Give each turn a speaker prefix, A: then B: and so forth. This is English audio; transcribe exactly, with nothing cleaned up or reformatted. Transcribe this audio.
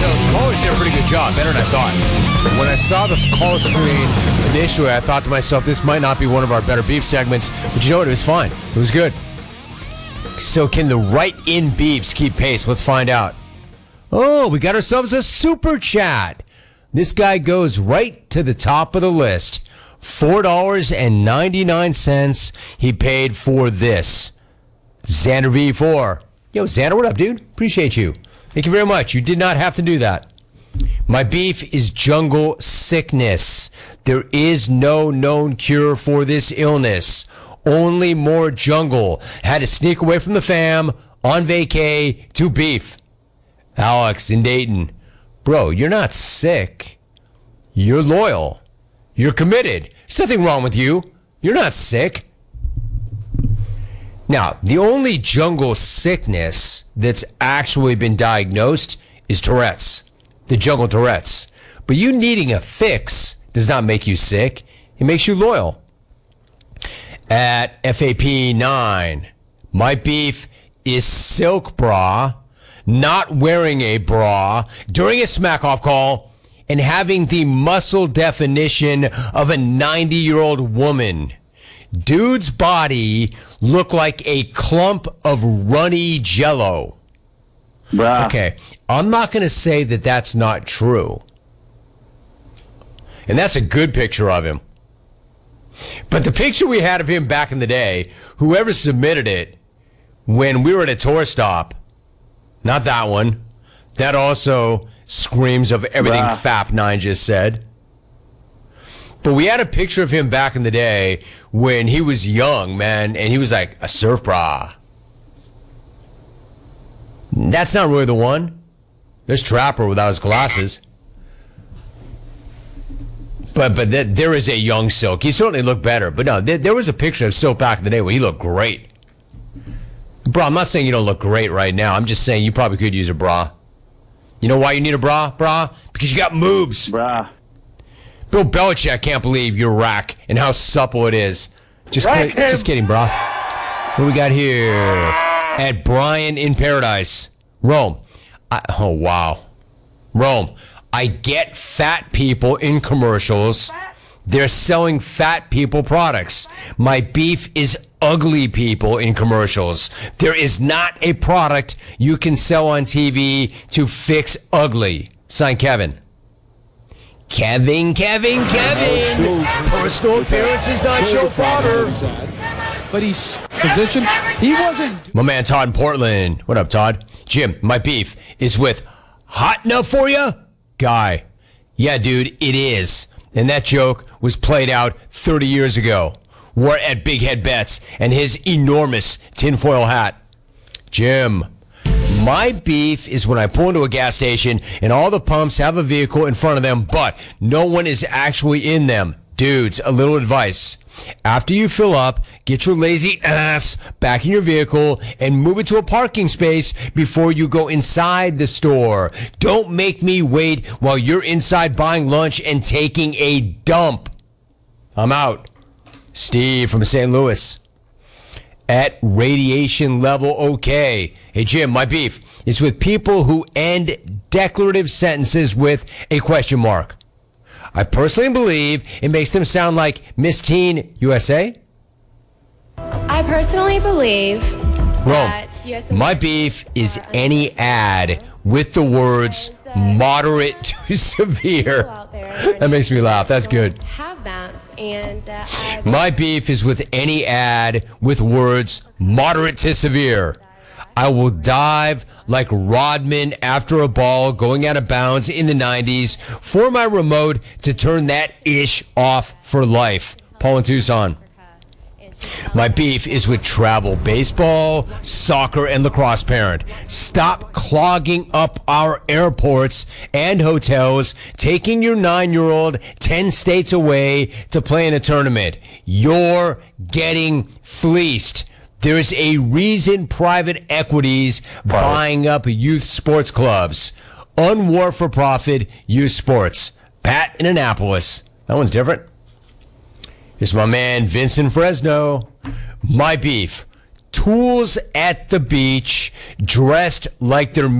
A: the callers did a pretty good job, better than I thought. When I saw the call screen initially, I thought to myself, this might not be one of our better beef segments, but you know what? It was fine. It was good. So can the right-in beefs keep pace? Let's find out. Oh, we got ourselves a super chat. This guy goes right to the top of the list. four dollars and ninety-nine cents he paid for this. Xander V four. Yo, Xander, what up, dude? Appreciate you. Thank you very much. You did not have to do that. My beef is jungle sickness. There is no known cure for this illness. Only more jungle. Had to sneak away from the fam on vacay to beef. Alex in Dayton. Bro, you're not sick. You're loyal. You're committed. There's nothing wrong with you. You're not sick. Now, the only jungle sickness that's actually been diagnosed is Tourette's. The jungle Tourette's. But you needing a fix does not make you sick. It makes you loyal. At F A P nine, my beef is silk bra, not wearing a bra during a smack-off call, and having the muscle definition of a ninety-year-old woman. Dude's body looked like a clump of runny jello.
B: Bruh.
A: Okay, I'm not going to say that that's not true. And that's a good picture of him. But the picture we had of him back in the day, whoever submitted it when we were at a tour stop, not that one, that also screams of everything
B: Bruh.
A: F A P nine just said. But we had a picture of him back in the day when he was young, man, and he was like a surf bra. That's not really the one. There's Trapper without his glasses. But but th- there is a young Silk. He certainly looked better. But no, th- there was a picture of Silk back in the day where he looked great. Bro, I'm not saying you don't look great right now. I'm just saying you probably could use a bra. You know why you need a bra, bra? Because you got moobs.
B: Bruh.
A: Bill Belichick can't believe your rack and how supple it is. Just,
B: Rack
A: kid- just kidding, bro. What do we got here? At Brian in Paradise. Rome. I, oh, wow. Rome. I get fat people in commercials. They're selling fat people products. My beef is ugly people in commercials. There is not a product you can sell on T V to fix ugly. Signed, Kevin. Kevin, Kevin, Kevin. Personal appearances not show father.
C: But he's positioned. He wasn't.
A: My man Todd in Portland. What up, Todd? Jim, my beef is with hot enough for you? Guy. Yeah, dude, it is. And that joke was played out thirty years ago. We're at Big Head Bets and his enormous tinfoil hat. Jim. My beef is when I pull into a gas station and all the pumps have a vehicle in front of them, but no one is actually in them. Dudes, a little advice. After you fill up, get your lazy ass back in your vehicle and move it to a parking space before you go inside the store. Don't make me wait while you're inside buying lunch and taking a dump. I'm out. Steve from Saint Louis. At radiation level okay. Hey, Jim, my beef is with people who end declarative sentences with a question mark. I personally believe it makes them sound like Miss Teen U S A.
D: I personally believe
A: Rome,
D: that U S
A: my beef is any ad with the words moderate to severe. That makes me laugh. That's good.
D: Have maps and uh, I-
A: My beef is with any ad with words moderate to severe. I will dive like Rodman after a ball going out of bounds in the nineties for my remote to turn that ish off for life. Paul in Tucson. My beef is with travel baseball, soccer, and lacrosse parent. Stop clogging up our airports and hotels, taking your nine-year-old ten states away to play in a tournament. You're getting fleeced. There's a reason private equities buying up youth sports clubs. Unwar for profit youth sports. Pat in Annapolis. That one's different. Here's my man Vincent Fresno. My beef. Tools at the beach, dressed like they're